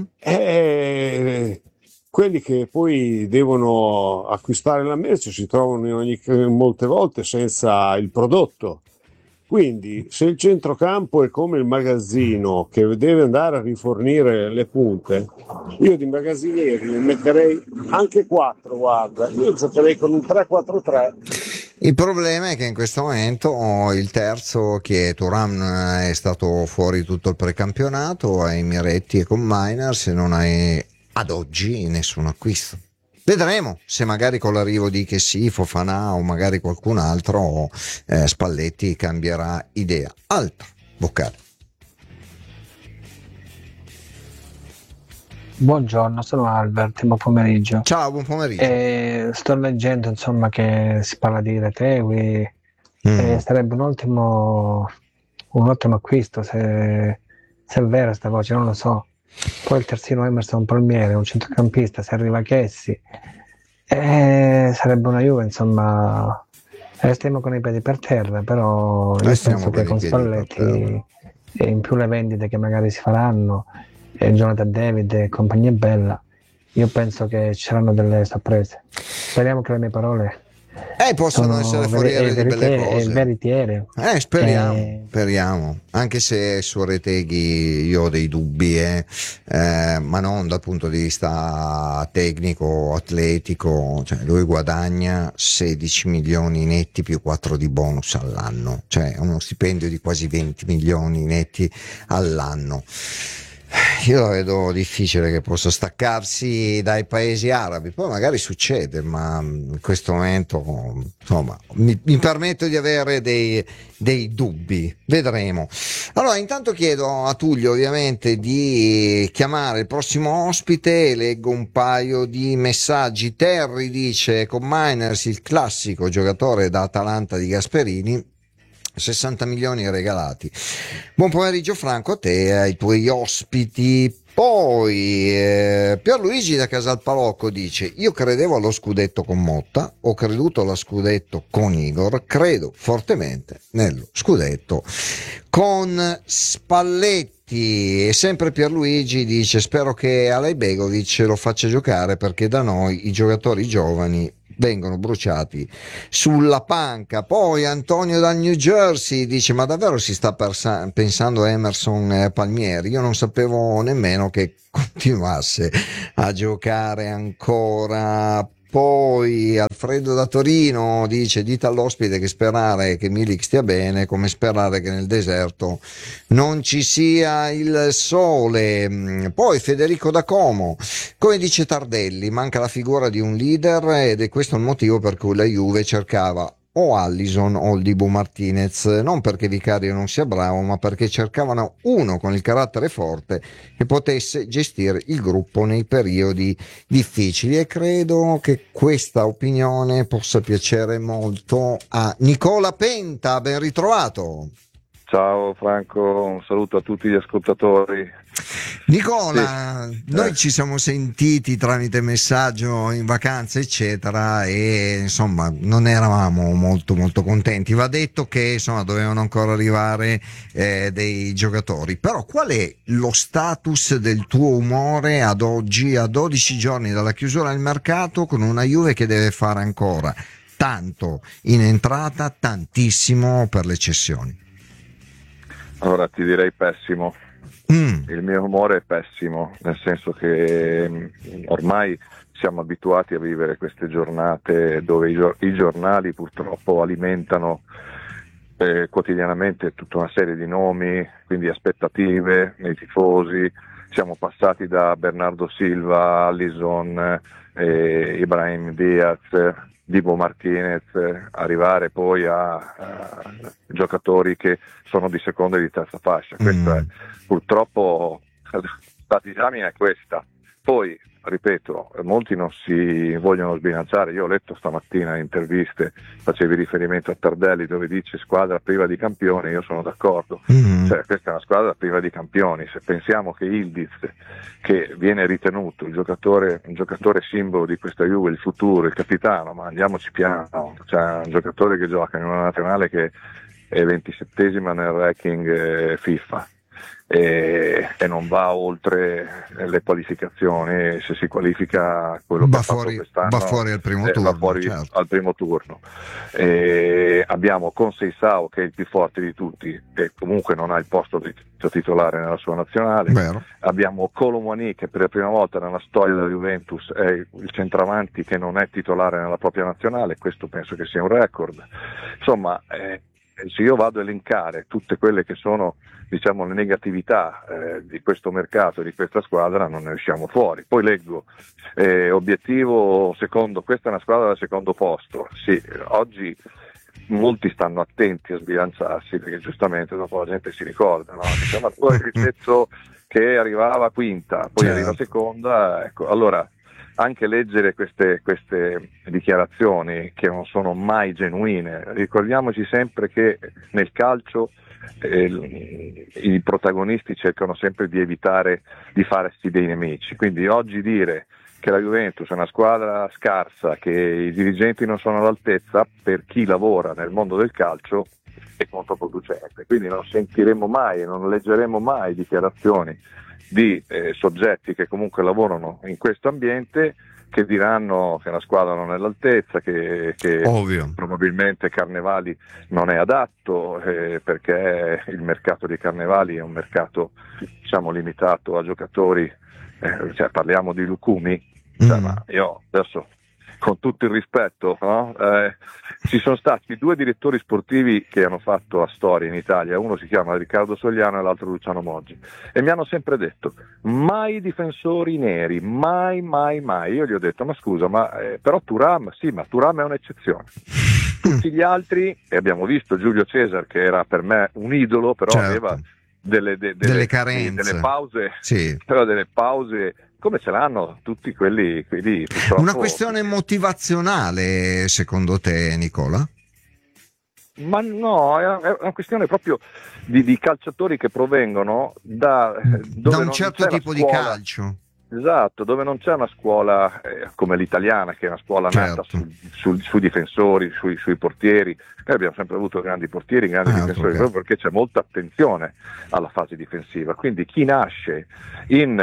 quelli che poi devono acquistare la merce si trovano molte volte senza il prodotto. Quindi se il centrocampo è come il magazzino che deve andare a rifornire le punte, io di magazzinieri ne metterei anche 4, guarda, io giocherei con un 3-4-3. Il problema è che in questo momento il terzo, che è Thuram, è stato fuori tutto il precampionato, hai Miretti e con Miners e non hai ad oggi nessun acquisto. Vedremo se magari con l'arrivo di Chessy, Fofana o magari qualcun altro Spalletti cambierà idea. Altro vocale. Buongiorno, sono Albert, buon pomeriggio. Ciao, buon pomeriggio. Sto leggendo insomma che si parla di Retegui, sarebbe un ottimo acquisto se è vera sta voce, non lo so. Poi il terzino Emerson Palmieri, un centrocampista, se arriva Chessy sarebbe una Juve, insomma, restiamo con i piedi per terra, però io penso che con Spalletti e in più le vendite che magari si faranno, Jonathan David e compagnia bella, io penso che ci saranno delle sorprese. Speriamo che le mie parole possono essere foriere di belle cose, veritiere. Speriamo, anche se su Retegui io ho dei dubbi, ma non dal punto di vista tecnico, atletico, cioè lui guadagna 16 milioni netti più 4 di bonus all'anno, cioè uno stipendio di quasi 20 milioni netti all'anno. Io la vedo difficile che possa staccarsi dai paesi arabi, poi magari succede, ma in questo momento insomma mi permetto di avere dei dubbi, vedremo. Allora intanto chiedo a Tullio ovviamente di chiamare il prossimo ospite, leggo un paio di messaggi. Terry dice: con Miners, il classico giocatore da Atalanta di Gasperini, 60 milioni regalati. Buon pomeriggio Franco, a te e ai tuoi ospiti. Poi Pierluigi da Casalpalocco dice: io credevo allo scudetto con Motta, ho creduto allo scudetto con Igor, credo fortemente nello scudetto con Spalletti. E sempre Pierluigi dice: spero che Alejbegovic lo faccia giocare, perché da noi i giocatori giovani vengono bruciati sulla panca. Poi Antonio dal New Jersey dice: ma davvero si sta pensando a Emerson Palmieri? Io non sapevo nemmeno che continuasse a giocare ancora. Poi Alfredo da Torino dice: dite all'ospite che sperare che Milik stia bene come sperare che nel deserto non ci sia il sole. Poi Federico da Como: come dice Tardelli, manca la figura di un leader ed è questo il motivo per cui la Juve cercava o Allison o il Dibu Martinez, non perché Vicario non sia bravo, ma perché cercavano uno con il carattere forte che potesse gestire il gruppo nei periodi difficili, e credo che questa opinione possa piacere molto a Nicola Penta. Ben ritrovato. Ciao Franco, un saluto a tutti gli ascoltatori. Nicola, noi ci siamo sentiti tramite messaggio in vacanza eccetera e insomma non eravamo molto contenti. Va detto che insomma dovevano ancora arrivare dei giocatori, però qual è lo status del tuo umore ad oggi, a 12 giorni dalla chiusura del mercato, con una Juve che deve fare ancora tanto in entrata, tantissimo per le cessioni? Allora ti direi pessimo. Il mio umore è pessimo, nel senso che ormai siamo abituati a vivere queste giornate dove i giornali purtroppo alimentano quotidianamente tutta una serie di nomi, quindi aspettative nei tifosi. Siamo passati da Bernardo Silva, Allison, Ibrahim Diaz, Dibu Martinez, arrivare poi a giocatori che sono di seconda e di terza fascia. Questo è purtroppo la disamina è questa. Poi ripeto, molti non si vogliono sbilanciare. Io ho letto stamattina in interviste, facevi riferimento a Tardelli dove dice squadra priva di campioni. Io sono d'accordo, cioè, questa è una squadra priva di campioni. Se pensiamo che Ildiz, che viene ritenuto un giocatore simbolo di questa Juve, il futuro, il capitano, ma andiamoci piano, cioè un giocatore che gioca in una nazionale che è 27esima nel ranking FIFA e non va oltre le qualificazioni. Se si qualifica quello che ha fatto quest'anno va fuori al primo turno, va fuori certo. Al primo turno. Abbiamo Conceição che è il più forte di tutti e comunque non ha il posto di titolare nella sua nazionale. Vero. Abbiamo Kolo Muani che per la prima volta nella storia della Juventus è il centravanti che non è titolare nella propria nazionale. Questo penso che sia un record. Insomma, se io vado a elencare tutte quelle che sono, diciamo, le negatività di questo mercato e di questa squadra, non ne usciamo fuori. Poi leggo obiettivo secondo, questa è una squadra al secondo posto. Sì, oggi molti stanno attenti a sbilanciarsi perché giustamente dopo la gente si ricorda, no? Diciamo, poi il pezzo che arrivava quinta, poi arriva seconda, ecco. Allora anche leggere queste dichiarazioni che non sono mai genuine. Ricordiamoci sempre che nel calcio i protagonisti cercano sempre di evitare di farsi dei nemici, quindi oggi dire che la Juventus è una squadra scarsa, che i dirigenti non sono all'altezza, per chi lavora nel mondo del calcio è controproducente. Quindi non sentiremo mai, non leggeremo mai dichiarazioni di soggetti che comunque lavorano in questo ambiente che diranno che la squadra non è all'altezza, che probabilmente Carnevali non è adatto perché il mercato di Carnevali è un mercato, diciamo, limitato a giocatori, cioè parliamo di Lucumi, cioè, ma io adesso con tutto il rispetto, no? Ci sono stati due direttori sportivi che hanno fatto la storia in Italia, uno si chiama Riccardo Sogliano e l'altro Luciano Moggi, e mi hanno sempre detto mai difensori neri, mai. Io gli ho detto ma scusa, ma però Thuram, sì, ma Thuram è un'eccezione. Tutti gli altri, e abbiamo visto Giulio Cesar che era per me un idolo, però aveva delle carenze, delle pause, però delle pause come ce l'hanno tutti quelli purtroppo. Una questione motivazionale secondo te, Nicola? Ma no, è una questione proprio di calciatori che provengono da un certo tipo di calcio. Esatto, dove non c'è una scuola come l'italiana, che è una scuola nata sui difensori, sui portieri. Noi abbiamo sempre avuto grandi portieri, grandi difensori, proprio perché c'è molta attenzione alla fase difensiva. Quindi chi nasce in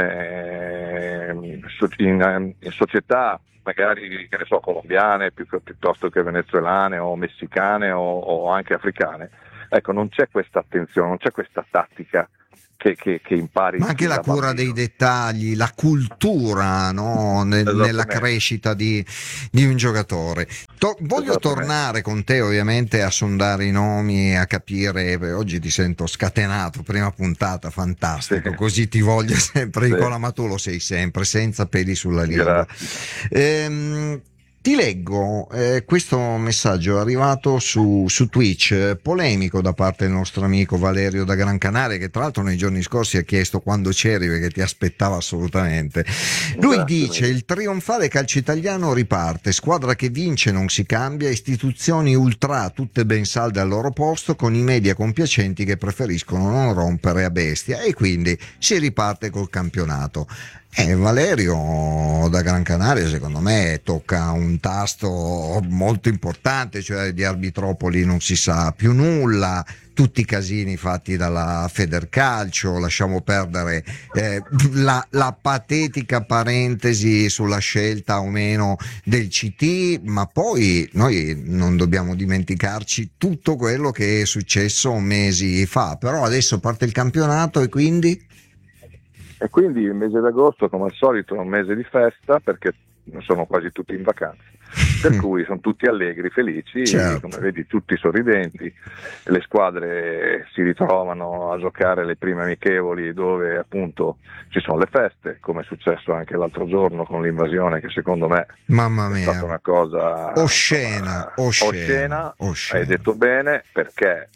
società magari, che ne so, colombiane piuttosto che venezuelane o messicane o anche africane, ecco, non c'è questa attenzione, non c'è questa tattica che impari. Ma anche la cura dei dettagli, la cultura, no? Nella crescita di un giocatore. Voglio tornare con te ovviamente a sondare i nomi e a capire. Oggi ti sento scatenato, prima puntata, fantastico, sì. Così ti voglio sempre, Nicola, ma tu lo sei sempre, senza peli sulla lingua. Ti leggo questo messaggio arrivato su Twitch, polemico da parte del nostro amico Valerio da Gran Canaria, che tra l'altro nei giorni scorsi ha chiesto quando c'eri perché ti aspettava assolutamente. Lui dice: il trionfale calcio italiano riparte, squadra che vince non si cambia, istituzioni ultra tutte ben salde al loro posto, con i media compiacenti che preferiscono non rompere a bestia, e quindi si riparte col campionato. Valerio da Gran Canaria secondo me tocca un tasto molto importante, cioè di Arbitropoli non si sa più nulla, tutti i casini fatti dalla Federcalcio, lasciamo perdere la patetica parentesi sulla scelta o meno del CT, ma poi noi non dobbiamo dimenticarci tutto quello che è successo mesi fa. Però adesso parte il campionato e quindi il mese d'agosto, come al solito, è un mese di festa, perché sono quasi tutti in vacanza, per cui sono tutti allegri, felici, certo. Come vedi tutti sorridenti, le squadre si ritrovano a giocare le prime amichevoli dove appunto ci sono le feste, come è successo anche l'altro giorno con l'invasione, che secondo me mamma mia, è stata una cosa oscena. Hai detto bene, perché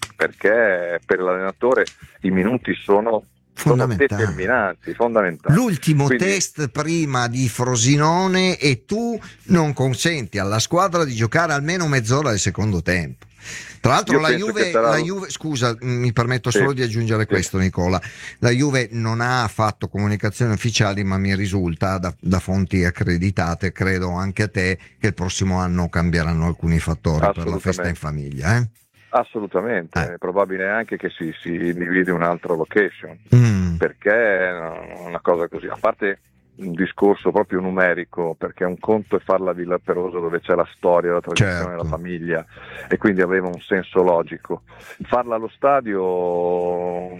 per l'allenatore i minuti sono determinanti, fondamentali. L'ultimo test prima di Frosinone e tu non consenti alla squadra di giocare almeno mezz'ora del secondo tempo. Tra l'altro la Juve, scusa, mi permetto solo di aggiungere questo, Nicola, la Juve non ha fatto comunicazioni ufficiali, ma mi risulta da fonti accreditate, credo anche a te, che il prossimo anno cambieranno alcuni fattori per la festa in famiglia, Assolutamente, è probabile anche che si divide un'altra location, perché è una cosa così, a parte un discorso proprio numerico, perché un conto è farla a Villa Perosa dove c'è la storia, la tradizione, la famiglia, e quindi aveva un senso logico. Farla allo stadio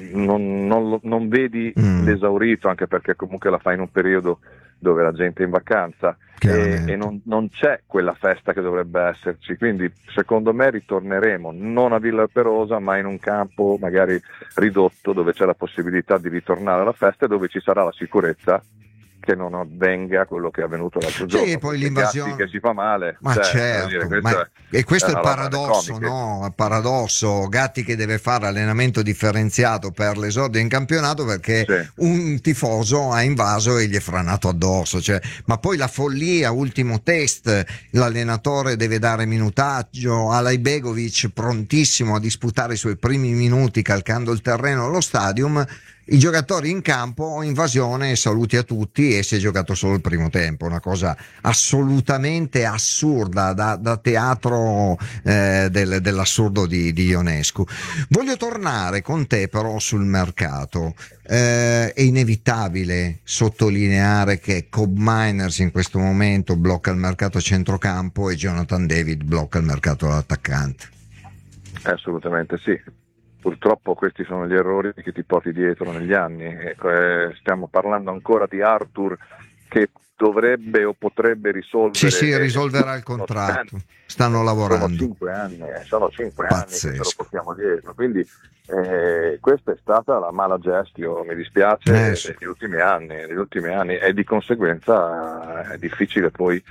non vedi l'esaurito, anche perché comunque la fai in un periodo dove la gente è in vacanza e non c'è quella festa che dovrebbe esserci, quindi secondo me ritorneremo non a Villa Perosa ma in un campo magari ridotto, dove c'è la possibilità di ritornare alla festa e dove ci sarà la sicurezza che non avvenga quello che è avvenuto l'altro giorno. Sì, poi l'invasione che si fa male. Ma certo, e questo è il paradosso, no? Il paradosso, Gatti che deve fare allenamento differenziato per l'esordio in campionato perché un tifoso ha invaso e gli è franato addosso, ma poi la follia, ultimo test, l'allenatore deve dare minutaggio, Alajbegovic prontissimo a disputare i suoi primi minuti calcando il terreno allo stadium. I giocatori in campo, invasione, saluti a tutti, e si è giocato solo il primo tempo, una cosa assolutamente assurda, da teatro dell'assurdo di Ionescu. Voglio tornare con te però sul mercato. È inevitabile sottolineare che Cobb Miners in questo momento blocca il mercato a centrocampo e Jonathan David blocca il mercato all'attaccante. Assolutamente sì. Purtroppo questi sono gli errori che ti porti dietro negli anni. Stiamo parlando ancora di Arthur che dovrebbe o potrebbe risolvere. Sì, risolverà il contratto. Stanno lavorando. Sono 5 anni che ce lo portiamo dietro. Quindi questa è stata la mala gestione, mi dispiace, negli ultimi anni, e di conseguenza è difficile poi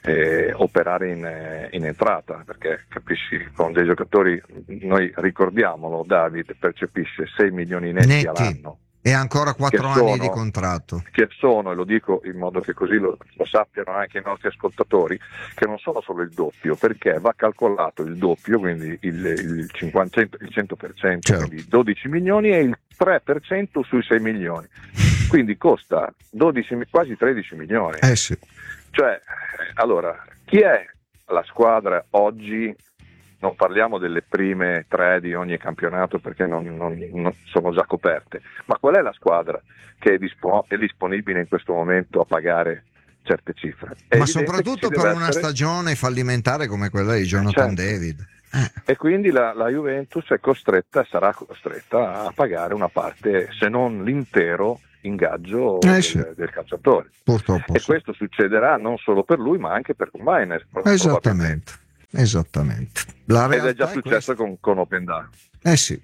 operare in entrata, perché capisci, con dei giocatori, noi ricordiamolo, David percepisce 6 milioni netti all'anno. E ancora 4 anni di contratto. Che sono, e lo dico in modo che così lo sappiano anche i nostri ascoltatori, che non sono solo il doppio, perché va calcolato il doppio, quindi il 100%, quindi 12 milioni e il 3% sui 6 milioni. quindi costa 12, quasi 13 milioni. Sì. Cioè, allora, chi è la squadra oggi? Non parliamo delle prime 3 di ogni campionato perché non sono già coperte, ma qual è la squadra che è disponibile in questo momento a pagare certe cifre? Ma soprattutto per una stagione fallimentare come quella di Jonathan David. E quindi la Juventus è costretta, sarà costretta a pagare una parte, se non l'intero ingaggio del calciatore. Purtroppo e questo succederà non solo per lui ma anche per Komainer. Esattamente. Ed è già successo con Openda. Sì.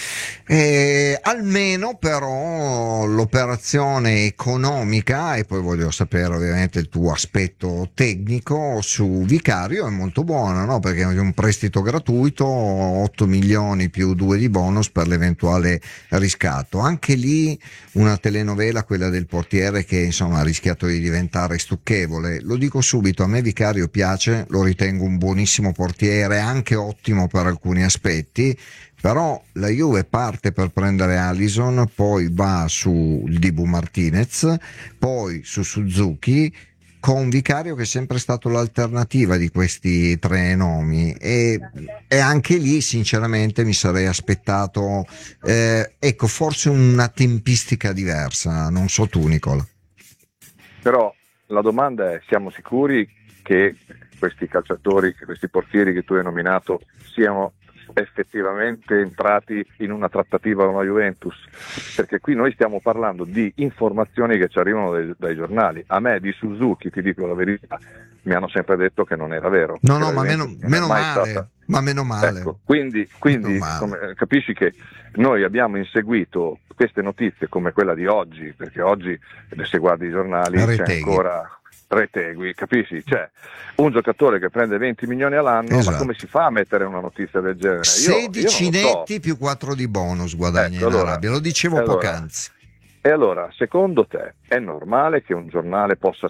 Almeno però l'operazione economica, e poi voglio sapere ovviamente il tuo aspetto tecnico su Vicario, è molto buona, no? Perché è un prestito gratuito, 8 milioni più 2 di bonus per l'eventuale riscatto. Anche lì una telenovela, quella del portiere, che insomma ha rischiato di diventare stucchevole. Lo dico subito, a me Vicario piace, lo ritengo un buonissimo portiere, anche ottimo per alcuni aspetti. Però la Juve parte per prendere Alisson, poi va su Dibu Martinez, poi su Suzuki, con Vicario che è sempre stato l'alternativa di questi 3 nomi, e anche lì sinceramente mi sarei aspettato forse una tempistica diversa. Non so tu, Nicola. Però la domanda è: siamo sicuri che questi calciatori, questi portieri che tu hai nominato siano effettivamente entrati in una trattativa con la Juventus? Perché qui noi stiamo parlando di informazioni che ci arrivano dai giornali. A me di Suzuki, ti dico la verità, mi hanno sempre detto che non era vero. No, ma meno male. Ma meno male. Ecco, quindi capisci che noi abbiamo inseguito queste notizie come quella di oggi, perché oggi se guardi i giornali c'è ancora Retegui, capisci? Cioè, un giocatore che prende 20 milioni all'anno, ma come si fa a mettere una notizia del genere? 16 netti più 4 di bonus guadagna in Arabia, lo dicevo poc'anzi. E allora, secondo te, è normale che un giornale possa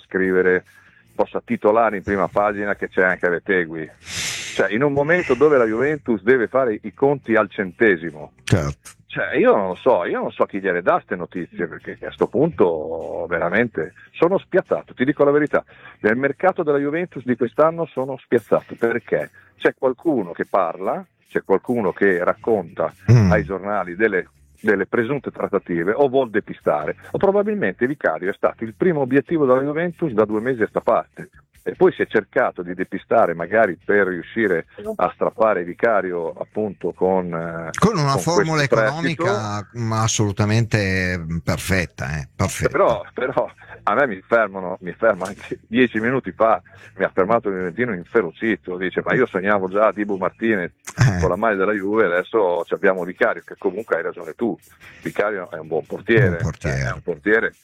titolare in prima pagina che c'è anche Retegui? Cioè, in un momento dove la Juventus deve fare i conti al centesimo. Certo. Cioè, io non so chi gliele dà queste notizie, perché a sto punto veramente sono spiazzato, ti dico la verità. Nel mercato della Juventus di quest'anno sono spiazzato, perché c'è qualcuno che parla, c'è qualcuno che racconta ai giornali delle presunte trattative, o vuol depistare, o probabilmente Vicario è stato il primo obiettivo della Juventus da 2 mesi a sta parte. E poi si è cercato di depistare, magari per riuscire a strappare Vicario appunto con una formula economica assolutamente perfetta. Però a me mi ferma anche 10 minuti fa, mi ha fermato il Juventino inferocito, dice: ma io sognavo già Dibu Martinez con la maglia della Juve, adesso abbiamo Vicario, che comunque hai ragione tu, Vicario è un buon portiere, è un portiere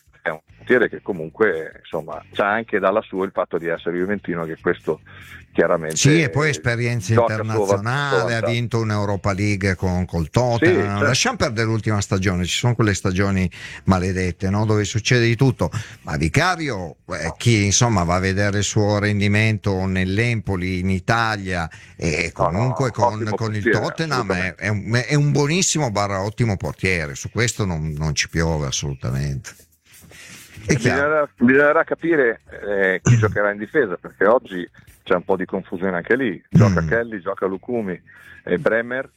che comunque insomma c'ha anche dalla sua il fatto di essere juventino, che questo chiaramente sì, e poi esperienza internazionale, ha vinto un'Europa League col Tottenham. Sì, certo. Lasciamo perdere l'ultima stagione, ci sono quelle stagioni maledette, no? Dove succede di tutto, ma Vicario, chi insomma va a vedere il suo rendimento nell'Empoli in Italia e comunque con il Tottenham è un buonissimo ottimo portiere, su questo non ci piove assolutamente. Bisognerà capire chi giocherà in difesa, perché oggi c'è un po' di confusione anche lì. Gioca Kelly, gioca Lukumi e Bremer.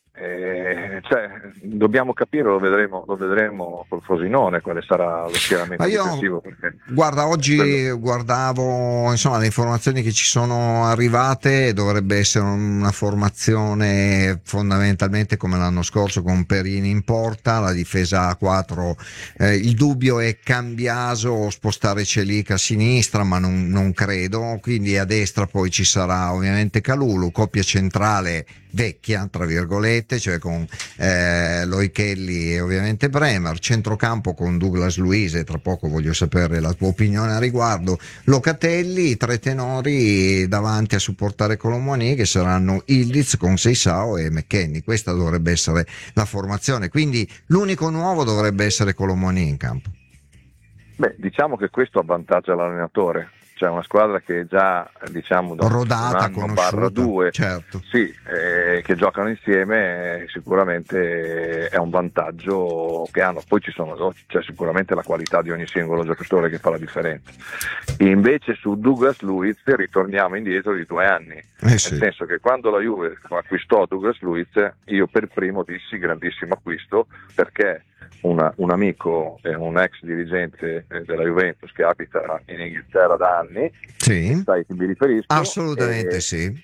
Dobbiamo capire, lo vedremo col Frosinone quale sarà lo schieramento difensivo. Guarda, oggi guardavo insomma le informazioni che ci sono arrivate, dovrebbe essere una formazione fondamentalmente come l'anno scorso con Perini in porta, la difesa a 4, il dubbio è Cambiaso o spostare Celica a sinistra, ma non credo, quindi a destra poi ci sarà ovviamente Kalulu, coppia centrale vecchia tra virgolette, cioè con Loichelli e ovviamente Bremer, centrocampo con Douglas Luiz, tra poco voglio sapere la tua opinione a riguardo, Locatelli, 3 tenori davanti a supportare Colomoni, che saranno Ildiz con Seisao e McKennie. Questa dovrebbe essere la formazione, quindi l'unico nuovo dovrebbe essere Colomoni in campo. Diciamo che questo avvantaggia l'allenatore. C'è una squadra che è già, diciamo, da rodata, un anno /2, certo. sì, che giocano insieme sicuramente è un vantaggio che hanno. Poi c'è sicuramente la qualità di ogni singolo giocatore che fa la differenza. Invece su Douglas Luiz ritorniamo indietro di 2 anni, nel senso che quando la Juve acquistò Douglas Luiz, io per primo dissi grandissimo acquisto, perché un amico, un ex dirigente della Juventus che abita in Inghilterra da anni, sai che mi riferisco? Assolutamente sì.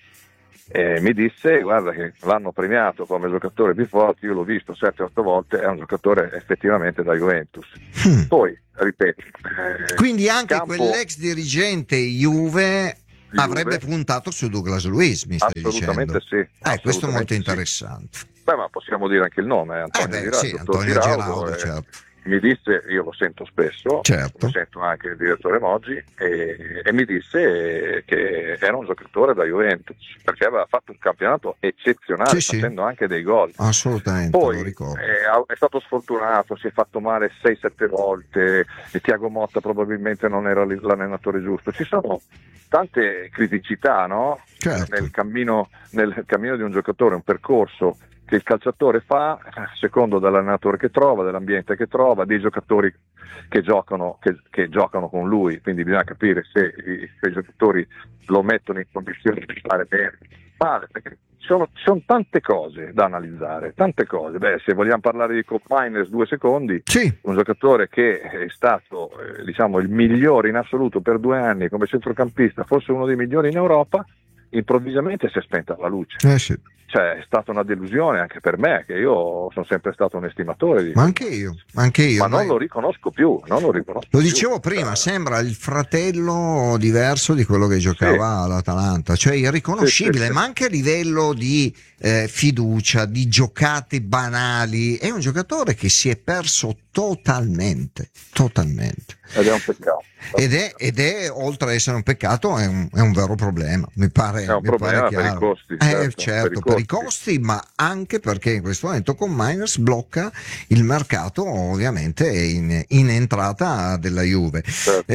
Mi disse: guarda che l'hanno premiato come giocatore più forte, io l'ho visto 7-8 volte, è un giocatore effettivamente da Juventus. Poi ripeto, quindi anche quell'ex dirigente Juve avrebbe puntato su Douglas Luiz, mi stai assolutamente dicendo? Sì, questo è molto interessante. Beh, ma possiamo dire anche il nome, Antonio Giraudo, certo. Mi disse, io lo sento spesso, certo. Lo sento anche il direttore Moggi, e mi disse che era un giocatore da Juventus, perché aveva fatto un campionato eccezionale, facendo anche dei gol. Assolutamente. Poi lo ricordo. È stato sfortunato, si è fatto male 6-7 volte, e Thiago Motta probabilmente non era l'allenatore giusto. Ci sono tante criticità, no? Certo. Nel cammino di un giocatore, un percorso che il calciatore fa secondo dall'allenatore che trova, dell'ambiente che trova, dei giocatori che giocano con lui, quindi bisogna capire se i giocatori lo mettono in condizioni di fare bene, male, perché ci sono tante cose da analizzare, tante cose. Se vogliamo parlare di Cop Miners 2 secondi, un giocatore che è stato il migliore in assoluto per 2 anni come centrocampista, forse uno dei migliori in Europa, improvvisamente si è spenta la luce. Cioè, è stata una delusione anche per me, che io sono sempre stato un estimatore di... Ma anche io. Ma non lo riconosco più. Lo dicevo prima, sembra il fratello diverso di quello che giocava all'Atalanta, cioè irriconoscibile, ma anche a livello di fiducia, di giocate banali. È un giocatore che si è perso totalmente. Ed è un peccato. Ed è oltre ad essere un peccato, è un vero problema, mi pare. È un problema per i costi. Certo, per i costi, ma anche perché in questo momento con Miners blocca il mercato, ovviamente in entrata della Juve.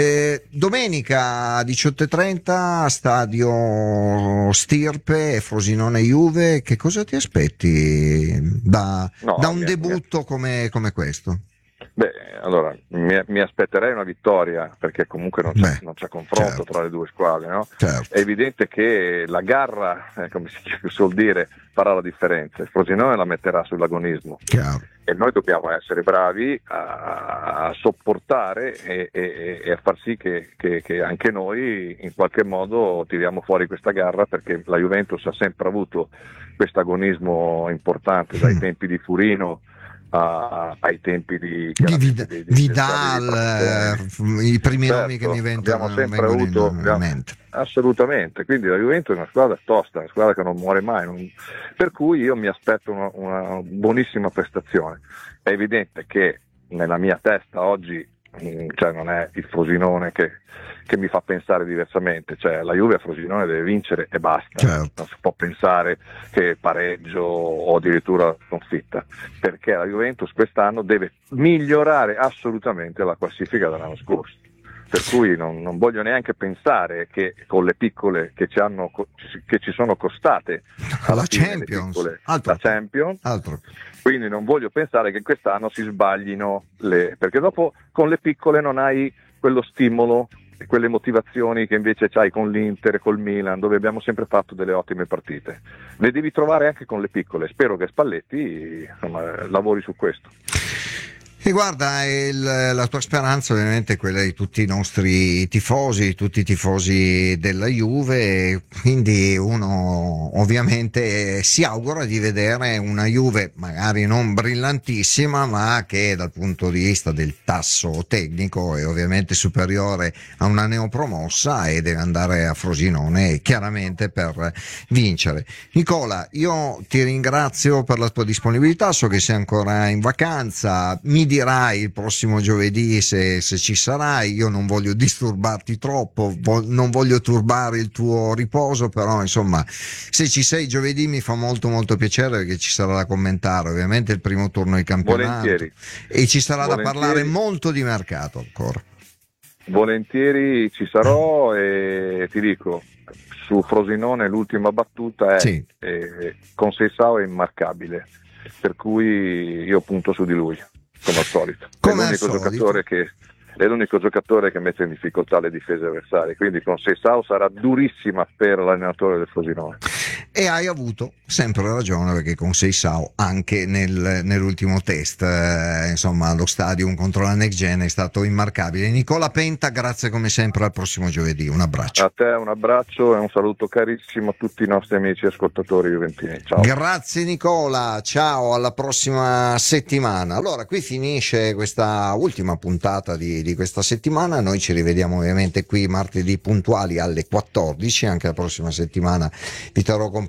Domenica 18:30 stadio Stirpe, Frosinone Juve. Che cosa ti aspetti da un debutto come questo? Beh, allora mi aspetterei una vittoria, perché comunque non c'è confronto tra le due squadre, no? Certo. È evidente che la garra, come si suol dire, farà la differenza. Il Frosinone la metterà sull'agonismo. Chiaro. E noi dobbiamo essere bravi a sopportare e a far sì che anche noi in qualche modo tiriamo fuori questa garra, perché la Juventus ha sempre avuto questo agonismo importante dai tempi di Furino ai tempi di Vidal, i primi nomi che mi vengono in mente. Assolutamente, quindi la Juventus è una squadra tosta, una squadra che non muore mai, per cui io mi aspetto una buonissima prestazione. È evidente che nella mia testa oggi non è il Frosinone che mi fa pensare diversamente, cioè la Juve a Frosinone deve vincere e basta. Certo. Non si può pensare che pareggio o addirittura sconfitta, perché la Juventus quest'anno deve migliorare assolutamente la classifica dell'anno scorso, per cui non voglio neanche pensare che con le piccole che ci sono costate alla Champions, la Champions, quindi non voglio pensare che quest'anno si sbaglino perché dopo con le piccole non hai quello stimolo e quelle motivazioni che invece c'hai con l'Inter, col Milan, dove abbiamo sempre fatto delle ottime partite. Le devi trovare anche con le piccole. Spero che Spalletti lavori su questo. E guarda, la tua speranza ovviamente è quella di tutti i nostri tifosi, tutti i tifosi della Juve, quindi uno ovviamente si augura di vedere una Juve magari non brillantissima, ma che dal punto di vista del tasso tecnico è ovviamente superiore a una neopromossa e deve andare a Frosinone chiaramente per vincere. Nicola, io ti ringrazio per la tua disponibilità, so che sei ancora in vacanza, mi dirai il prossimo giovedì se ci sarai. Io non voglio disturbarti troppo, non voglio turbare il tuo riposo, però insomma se ci sei giovedì mi fa molto molto piacere, perché ci sarà da commentare ovviamente il primo turno di campionato. Volentieri. E ci sarà da parlare molto di mercato ancora. volentieri ci sarò, e ti dico, su Frosinone l'ultima battuta è con Seisao è immarcabile, per cui io punto su di lui come al solito. È l'unico giocatore che mette in difficoltà le difese avversarie, quindi con Seisao sarà durissima per l'allenatore del Frosinone. E hai avuto sempre ragione, perché con Seisao anche nell'ultimo test, insomma, allo Stadium contro la Next Gen è stato immarcabile. Nicola Penta, grazie come sempre, al prossimo giovedì, un abbraccio. A te un abbraccio e un saluto carissimo a tutti i nostri amici ascoltatori juventini. Ciao. Grazie Nicola, ciao, alla prossima settimana. Allora, qui finisce questa ultima puntata di questa settimana. Noi ci rivediamo ovviamente qui martedì puntuali alle 14, anche la prossima settimana vi terrò compagnia